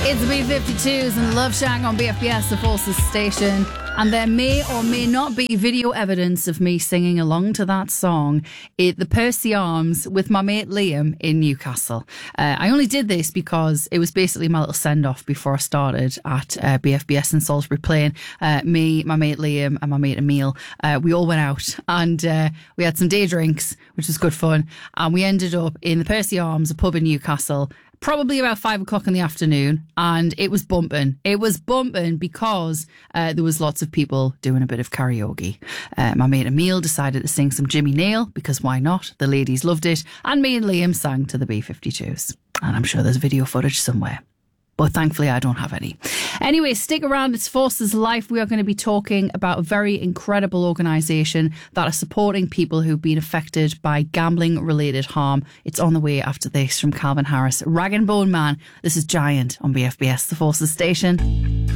It's the B-52s and Love Shack on BFBS, the Forces station. And there may or may not be video evidence of me singing along to that song at the Percy Arms with my mate Liam in Newcastle. I only did this because it was basically my little send-off before I started at BFBS in Salisbury Plain. Me, my mate Liam and my mate Emil, we all went out and we had some day drinks, which was good fun. And we ended up in the Percy Arms, a pub in Newcastle, probably about 5 o'clock in the afternoon, and it was bumping. It was bumping because there was lots of people doing a bit of karaoke. My mate Emil decided to sing some Jimmy Nail, because why not? The ladies loved it. And me and Liam sang to the B-52s. And I'm sure there's video footage somewhere. But thankfully I don't have any. Anyway, stick around. It's Forces Life. We are going to be talking about a very incredible organisation that are supporting people who've been affected by gambling-related harm. It's on the way after this from Calvin Harris. Rag and Bone Man. This is Giant on BFBS, the Forces station.